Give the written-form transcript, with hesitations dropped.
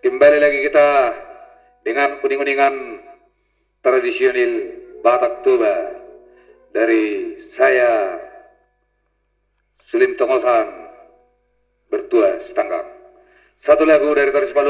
Kembali lagi kita dengan uning-uningan tradisional Batak Toba dari saya Sulim Tongosan bertuas tanggang. Satu lagu dari Taris Palu.